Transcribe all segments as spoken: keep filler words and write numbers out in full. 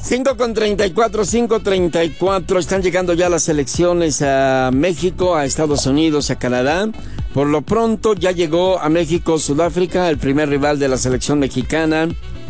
cinco con treinta y cuatro, cinco treinta y cuatro. Están llegando ya las elecciones a México, a Estados Unidos, a Canadá. Por lo pronto ya llegó a México Sudáfrica, el primer rival de la selección mexicana.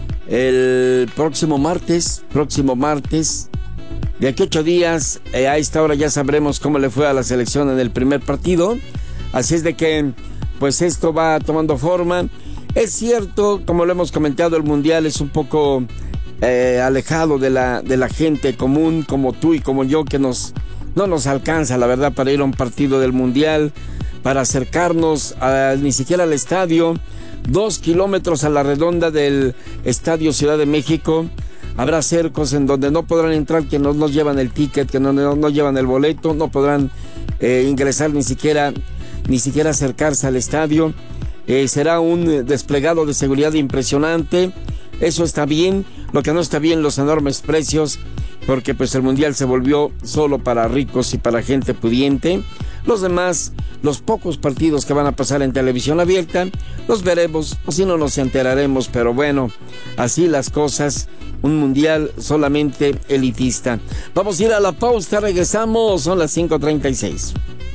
El próximo martes, próximo martes, de aquí a ocho días, eh, a esta hora ya sabremos cómo le fue a la selección en el primer partido. Así es de que, pues esto va tomando forma. Es cierto, como lo hemos comentado, el Mundial es un poco eh, alejado de la, de la gente común, como tú y como yo, que nos, no nos alcanza, la verdad, para ir a un partido del Mundial, para acercarnos a, ni siquiera al estadio. Dos kilómetros a la redonda del Estadio Ciudad de México. Habrá cercos en donde no podrán entrar, que no nos llevan el ticket, que no, no, no llevan el boleto, no podrán eh, ingresar ni siquiera, ni siquiera acercarse al estadio. Eh, será un desplegado de seguridad impresionante. Eso está bien. Lo que no está bien, los enormes precios, porque pues el Mundial se volvió solo para ricos y para gente pudiente. Los demás, los pocos partidos que van a pasar en televisión abierta, los veremos, o si no nos enteraremos, pero bueno, así las cosas. Un Mundial solamente elitista. Vamos a ir a la pausa, regresamos, son las cinco treinta y seis.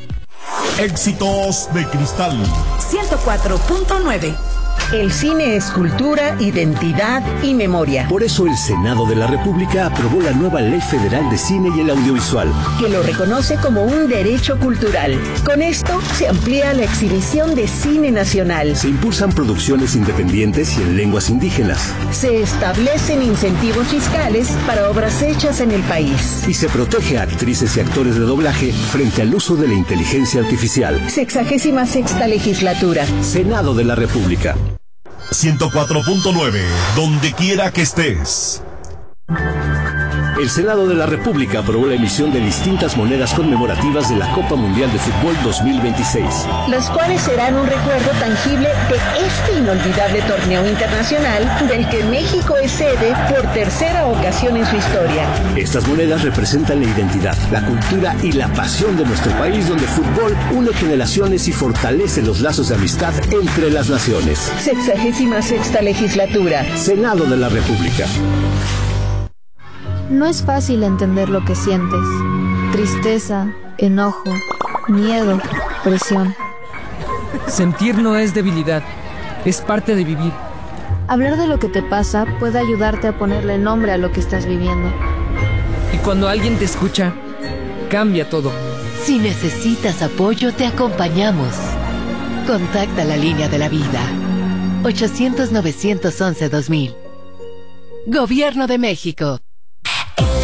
Éxitos de Cristal ciento cuatro punto nueve. El cine es cultura, identidad y memoria. Por eso el Senado de la República aprobó la nueva Ley Federal de Cine y el Audiovisual, que lo reconoce como un derecho cultural. Con esto se amplía la exhibición de cine nacional. Se impulsan producciones independientes y en lenguas indígenas. Se establecen incentivos fiscales para obras hechas en el país. Y se protege a actrices y actores de doblaje frente al uso de la inteligencia artificial. Sexagésima sexta legislatura. Senado de la República. ciento cuatro punto nueve, donde quiera que estés. El Senado de la República aprobó la emisión de distintas monedas conmemorativas de la Copa Mundial de Fútbol dos mil veintiséis. Las cuales serán un recuerdo tangible de este inolvidable torneo internacional del que México es sede por tercera ocasión en su historia. Estas monedas representan la identidad, la cultura y la pasión de nuestro país, donde el fútbol une generaciones y fortalece los lazos de amistad entre las naciones. Sexagésima sexta legislatura. Senado de la República. No es fácil entender lo que sientes. Tristeza, enojo, miedo, presión. Sentir no es debilidad, es parte de vivir. Hablar de lo que te pasa puede ayudarte a ponerle nombre a lo que estás viviendo. Y cuando alguien te escucha, cambia todo. Si necesitas apoyo, te acompañamos. Contacta la línea de la vida. ochocientos, novecientos once, dos mil. Gobierno de México.